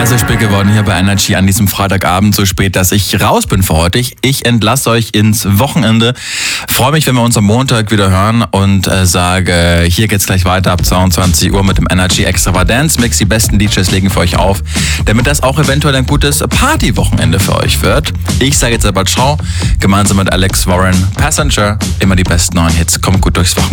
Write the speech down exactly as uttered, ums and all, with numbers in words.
Ja, so spät geworden hier bei Energy an diesem Freitagabend, so spät, dass ich raus bin für heute. Ich, ich entlasse euch ins Wochenende. Freue mich, wenn wir uns am Montag wieder hören und äh, sage, hier geht's gleich weiter ab zweiundzwanzig Uhr mit dem Energy Extravaganza Mix. Die besten D Js legen für euch auf, damit das auch eventuell ein gutes Partywochenende für euch wird. Ich sage jetzt aber ciao, gemeinsam mit Alex Warren, Passenger, immer die besten neuen Hits. Kommt gut durchs Wochenende.